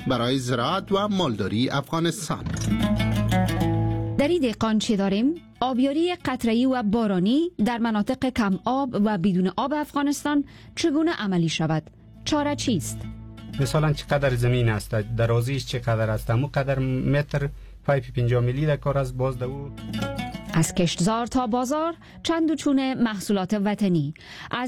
برای زراعت و مالداری افغانستان. در این دهقان چه داریم؟ آبیاری قطره‌ای و بارانی در مناطق کم آب و بدون آب افغانستان چگونه عملی شود؟ چاره چیست؟ مثلا چقدر زمین است، درازیش چقدر است، همون قدر متر پایپ 50 میلی در کار است. باز دو از کشتزار تا بازار چند و چون محصولات وطنی، از